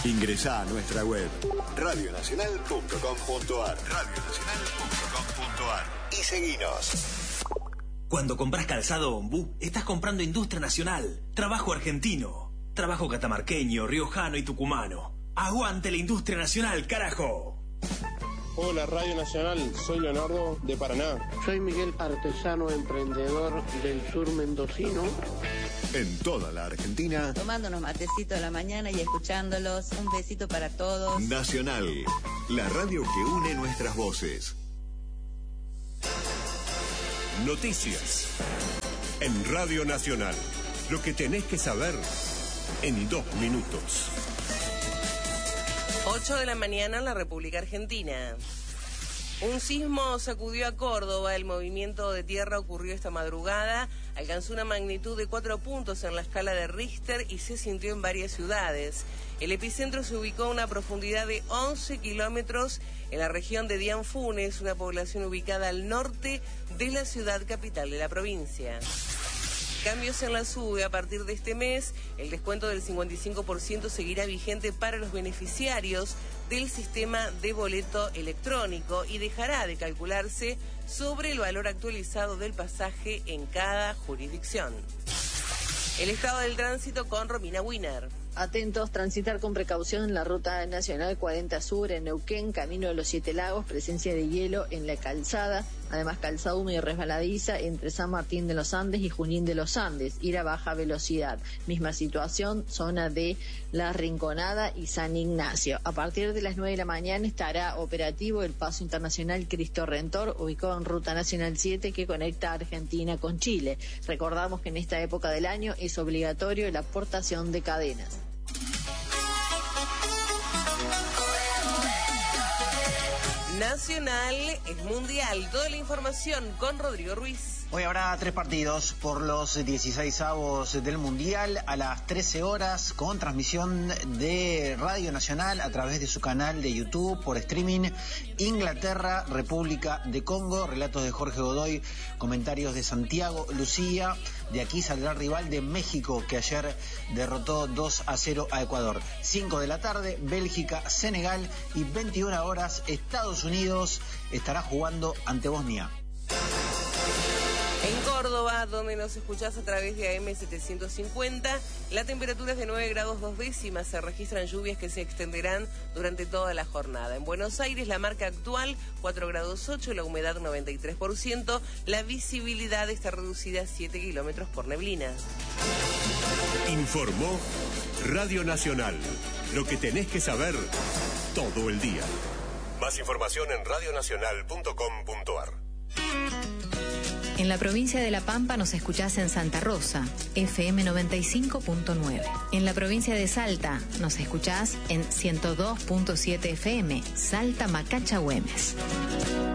Ingresá a nuestra web radionacional.com.ar y seguinos. Cuando compras calzado Ombú, estás comprando industria nacional, trabajo argentino, trabajo catamarqueño, riojano y tucumano. ¡Aguante la industria nacional, carajo! Hola Radio Nacional, soy Leonardo de Paraná. Soy Miguel, artesano emprendedor del sur mendocino. En toda la Argentina, tomando unos matecitos a la mañana y escuchándolos. Un besito para todos. Nacional, la radio que une nuestras voces. Noticias en Radio Nacional. Lo que tenés que saber en 2 minutos. 8 de la mañana en la República Argentina. Un sismo sacudió a Córdoba. El movimiento de tierra ocurrió esta madrugada. Alcanzó una magnitud de 4 puntos en la escala de Richter y se sintió en varias ciudades. El epicentro se ubicó a una profundidad de 11 kilómetros en la región de Dianfunes, una población ubicada al norte de la ciudad capital de la provincia. Cambios en la SUBE. A partir de este mes, el descuento del 55% seguirá vigente para los beneficiarios del sistema de boleto electrónico y dejará de calcularse sobre el valor actualizado del pasaje en cada jurisdicción. El estado del tránsito con Romina Wiener. Atentos, transitar con precaución en la ruta nacional 40 Sur en Neuquén, camino de los 7 Lagos, presencia de hielo en la calzada, además calzada húmeda y resbaladiza entre San Martín de los Andes y Junín de los Andes, ir a baja velocidad. Misma situación, zona de La Rinconada y San Ignacio. A partir de las 9 de la mañana estará operativo el paso internacional Cristo Redentor, ubicado en ruta nacional 7 que conecta a Argentina con Chile. Recordamos que en esta época del año es obligatorio la aportación de cadenas. Nacional es mundial. Toda la información con Rodrigo Ruiz. Hoy habrá 3 partidos por los 16avos del Mundial a las 13 horas con transmisión de Radio Nacional a través de su canal de YouTube por streaming. Inglaterra, República de Congo, relatos de Jorge Godoy, comentarios de Santiago Lucía. De aquí saldrá el rival de México que ayer derrotó 2-0 a Ecuador. 5 de la tarde, Bélgica, Senegal y 21 horas, Estados Unidos estará jugando ante Bosnia. En Córdoba, donde nos escuchás a través de AM 750, la temperatura es de 9 grados 2 décimas. Se registran lluvias que se extenderán durante toda la jornada. En Buenos Aires, la marca actual 4 grados 8, la humedad 93%, la visibilidad está reducida a 7 kilómetros por neblina. Informó Radio Nacional. Lo que tenés que saber todo el día. Más información en radionacional.com.ar. En la provincia de La Pampa nos escuchás en Santa Rosa, FM 95.9. En la provincia de Salta nos escuchás en 102.7 FM, Salta Macacha Güemes.